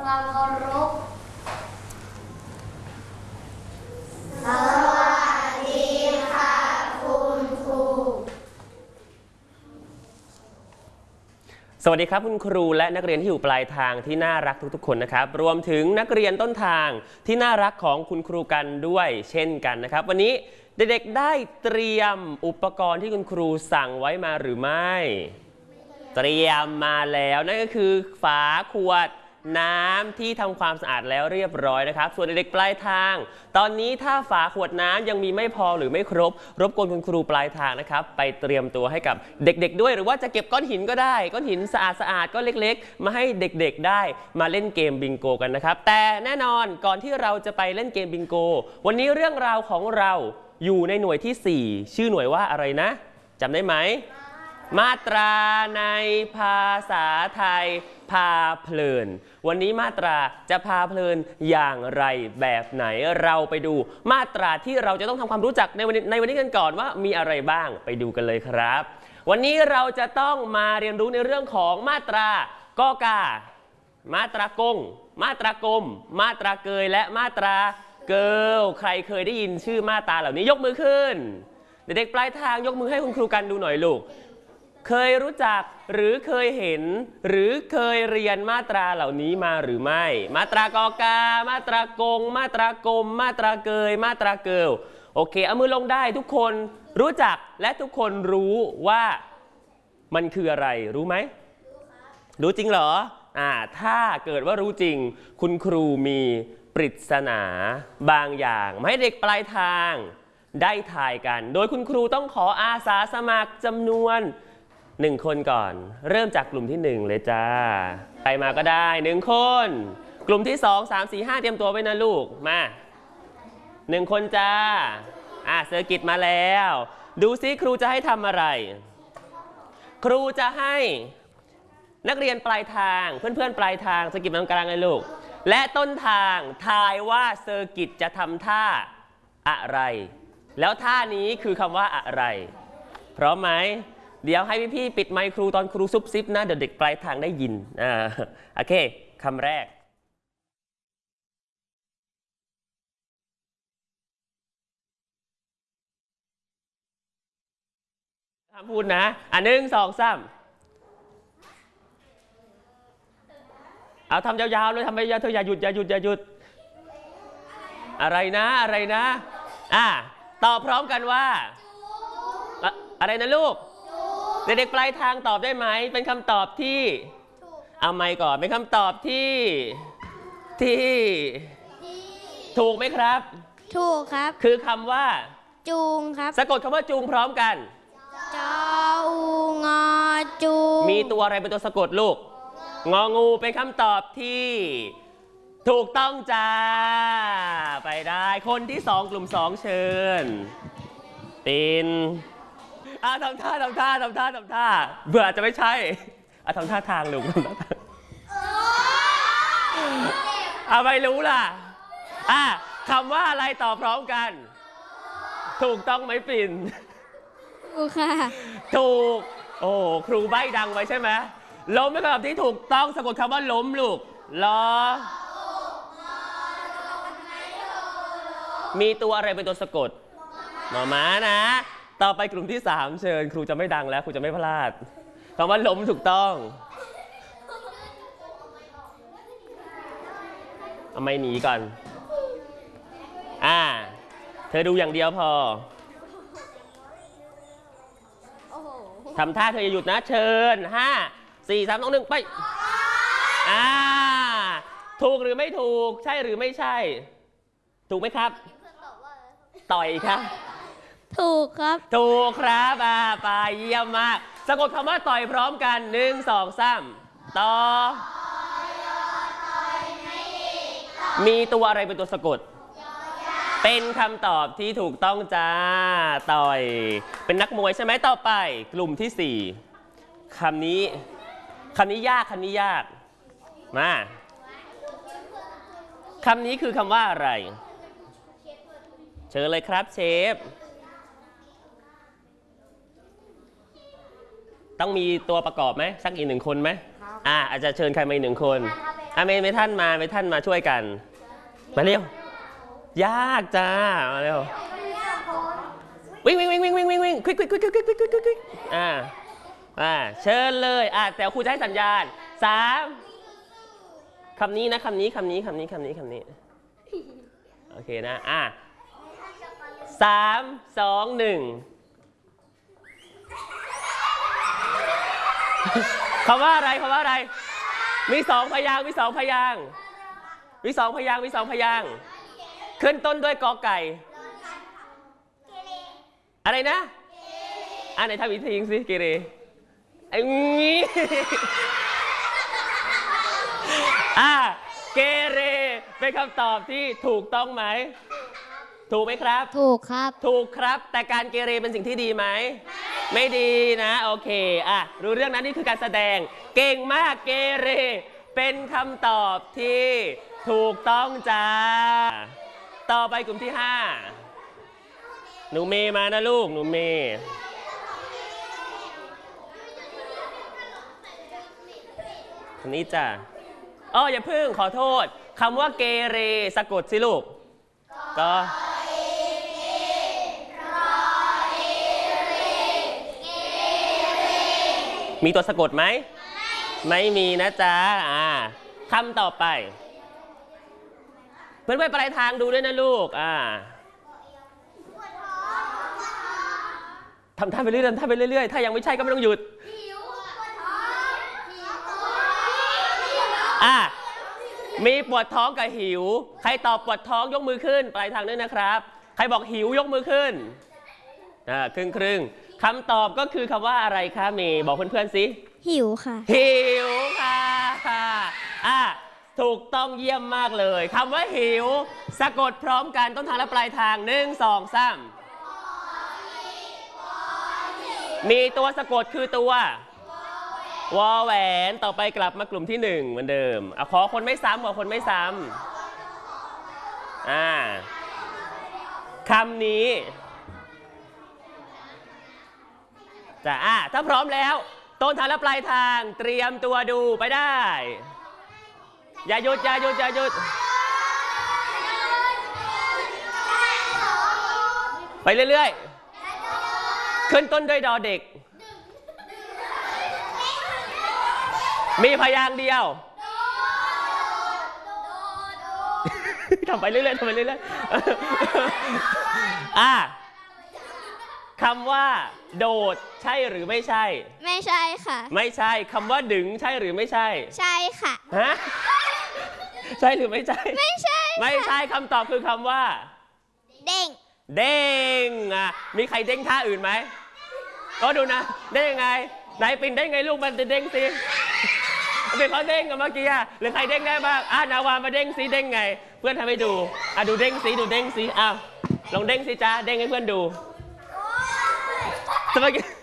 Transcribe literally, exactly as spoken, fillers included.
ความเคารพสวัสดีค่ะคุณครูสวัสดีครับคุณครูและนักเรียนที่อยู่ปลายทางที่น่ารักทุกๆคนนะครับรวมถึงนักเรียนต้นทางที่น่ารักของคุณครูกันด้วยเช่นกันนะครับวันนี้เด็กๆได้เตรียมอุปกรณ์ที่คุณครูสั่งไว้มาหรือไม่เตรียมมาแล้วนั่นก็คือฝาขวดน้ำที่ทำความสะอาดแล้วเรียบร้อยนะครับส่วนเด็กๆปลายทางตอนนี้ถ้าฝาขวดน้ำยังมีไม่พอหรือไม่ครบรบกวนคุณครูปลายทางนะครับไปเตรียมตัวให้กับเด็กๆด้วยหรือว่าจะเก็บก้อนหินก็ได้ก้อนหินสะอาดสะอาดก็เล็กๆมาให้เด็กๆได้มาเล่นเกมบิงโกกันนะครับแต่แน่นอนก่อนที่เราจะไปเล่นเกมบิงโกวันนี้เรื่องราวของเราอยู่ในหน่วยที่สี่ชื่อหน่วยว่าอะไรนะจำได้ไหมมาตราในภาษาไทยพาเพลินวันนี้มาตราจะพาเพลินอย่างไรแบบไหนเราไปดูมาตราที่เราจะต้องทำความรู้จักในวันนี้ในวันนี้กันก่อนว่ามีอะไรบ้างไปดูกันเลยครับวันนี้เราจะต้องมาเรียนรู้ในเรื่องของมาตรากอกามาตรากงมาตรากลมมาตราเกยและมาตราเกิลใครเคยได้ยินชื่อมาตราเหล่านี้ยกมือขึ้นเด็กๆปลายทางยกมือให้คุณครูกันดูหน่อยลูกเคยรู้จักหรือเคยเห็นหรือเคยเรียนมาตราเหล่านี้มาหรือไม่มาตรากอกามาตรากงมาตรากลมมาตราเกยมาตราเกิลโอเคเอามือลงได้ทุกคนรู้จักและทุกคนรู้ว่ามันคืออะไรรู้ไหมรู้จริงเหรออ่าถ้าเกิดว่ารู้จริงคุณครูมีปริศนาบางอย่างมาให้เด็กปลายทางได้ทายกันโดยคุณครูต้องขออาสาสมัครจำนวนหนึ่งคนก่อนเริ่มจากกลุ่มที่หนึ่งเลยจ้าใครมาก็ได้หนึ่งคนกลุ่มที่สองสามสี่ห้าเตรียมตัวไว้นะลูกมาหนึ่งคนจ้าอ่ะเซอร์กิตมาแล้วดูซิครูจะให้ทำอะไรครูจะให้นักเรียนปลายทางเพื่อนๆปลายทางเซอร์กิตตรงกลางเลยลูกและต้นทางทายว่าเซอร์กิตจะทำท่าอะไรแล้วท่านี้คือคำว่าอะไรพร้อมไหมเดี๋ยวให้พี่ๆปิดไมค์ครูตอนครูซุบซิบนะเดี๋ยวเด็กปลายทางได้ยินอ่าโอเคคำแรกห้ามพูดนะอ่ะหนึ่งสองสามเอาทำยาวๆเลยทำไปยาวเธออย่าหยุดอย่าหยุดอย่าหยุดอะไรนะอะไรนะอ่ะตอบพร้อมกันว่าอะไรนะลูกเด็กๆปลายทางตอบได้ไหมเป็นคำตอบที่เอาไมค์ก่อนเป็นคำตอบที่ที่ถูกไหมครับถูกครับคือคำว่าจูงครับสะกดคำว่าจูงพร้อมกันจอองอจูงมีตัวอะไรเป็นตัวสะกดลูกงองูเป็นคำตอบที่ถูกต้องจ้าไปได้คนที่สองกลุ่มสองเชิญตินอ่ะทำท่าทำท่าทำท่าทำท่าเบื่อจะไม่ใช่อ่ะทำท่าทางลูกทำท่าทางอ่ะไม่รู้ล่ะอ่ะคำว่าอะไรตอบพร้อมกันถูกต้องไหมปิ่นถูกค่ะถูกโอ้ครูใบ้ดังไว้ใช่ไหมล้มเป็นคำตอบที่ถูกต้องสะกดคำว่าล้มลูกลอมีตัวอะไรเป็นตัวสะกดหมอม้านะต่อไปกลุ่มที่สามเชิญครูจะไม่ดังแล้วครูจะไม่พลาดคำว่าล้มถูกต้องเอาไม่หนีก่อนอ่าเธอดูอย่างเดียวพอทำท่าเธออย่าหยุดนะเชิญห้าสี่สามสองหนึ่งไปอ่าถูกหรือไม่ถูกใช่หรือไม่ใช่ถูกไหมครับต่อยครับถูกครับถูกครับอ่าไปเยี่ยมมากสะกดคำว่าต่อยพร้อมกันหนึ่งสองสามต่อมีตัวอะไรเป็นตัวสะกดเป็นคำตอบที่ถูกต้องจ้าต่อยเป็นนักมวยใช่ไหมต่อไปกลุ่มที่สี่คำนี้คำนี้ยากคำนี้ยากมาคำนี้คือคำว่าอะไรเชิญเลยครับเชฟต้องมีตัวประกอบไหมสักอีกหนึ่งคนไหมอ่าอาจจะเชิญใครมาอีกหนึ่งคนอ่ะเมย์เมท่านมาเมท่านมาช่วยกันมาเร็วยากจ้ามาเร็ววิ่งวิ่งวิ่งวิ่งวิ่งวิ่งวิ่งควิกควิกควิกควิกควิกควิกควิกควิกอ่าอ่าเชิญเลยอ่ะแต่ครูจะให้สัญญาณสามคำนี้นะคำนี้คำนี้คำนี้คำนี้คำนี้โอเคนะอ่ะสามสองหนึ่งคำว่าอะไรคำว่าอะไรมีสองพยางค์มีสองพยางค์มีสองพยางค์มีสองพยางค์ขึ้นต้นด้วยกอไก่อะไรนะอ่ะไหนทำอีกทีสิเกเรไอ้งี้อ่ะเกเรเป็นคำตอบที่ถูกต้องไหมถูกไหมครับถูกครับถูกครับแต่การเกเรเป็นสิ่งที่ดีไหมไม่ดีนะโอเคอ่ะรู้เรื่องนั้นนี่คือการแสดงเก่งมากเกเรเป็นคำตอบที่ถูกต้องจ้าต่อไปกลุ่มที่ห้าหนูเมย์มานะลูกหนูเมย์คนนี้จ้ะอ๋ออย่าพึ่งขอโทษคำว่าเกเรสะกดสิลูกก็มีตัวสะกดไหมไม่มีนะจ๊ะอ่าคำต่อไปเพื่อนๆปลายทางดูด้วยนะลูกอ่าทำท่าไปเรื่อยๆทำไปเรื่อยๆถ้ายังไม่ใช่ก็ไม่ต้องหยุดอ่ามีปวดท้องกับหิวใครตอบปวดท้องยกมือขึ้นปลายทางด้วยนะครับใครบอกหิวยกมือขึ้นอ่าครึ่งครึ่งคำตอบก็คือคำว่าอะไรคะเมย์บอกเพื่อนๆสิหิวค่ะหิวค่ะอ่ะถูกต้องเยี่ยมมากเลยคำว่าหิวสะกดพร้อมกันต้นทางและปลายทางหนึ่งสองสามมีตัวสะกดคือตัววอแหวนต่อไปกลับมากลุ่มที่หนึ่งเหมือนเดิมอ่ะขอคนไม่ซ้ำขอคนไม่ซ้ำอ่าคำนี้จ้ะอ่ะถ้าพร้อมแล้วต้นทางและปลายทางเตรียมตัวดูไปได้อย่าหยุดอย่าหยุดอย่าหยุดไปเรื่อยๆขึ้นต้นด้วยดอเด็กมีพยางค์เดียวทำไปเรื่อยๆทำไปเรื่อยๆอ่ะคำว่าโดดใช่หรือไม่ใช่ไม่ใช่ค่ะไม่ใช่คำว่าดึงใช่หรือไม่ใช่ใช่ค่ะฮะใช่หรือไม่ใช่ไม่ใช่ไม่ใช่คำตอบคือคำว่าเด้งเด้งอ่ะมีใครเด้งท่าอื่นไหมก็ดูนะได้ยังไงไหนปิ่นได้ไงลูกมันจะเด้งสิเป็นเขาเด้งกันเมื่อกี้อ่ะหรือใครเด้งได้บ้างอ่ะนาวามาเด้งสิเด้งไงเพื่อนทำให้ดูอ่ะดูเด้งสิดูเด้งสิอ้าวลองเด้งสิจ้าเด้งให้เพื่อนดูสมัย